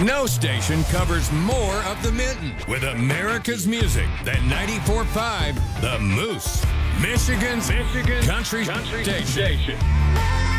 No station covers more of the Minton with America's music than 94.5 The Moose, Michigan's country station.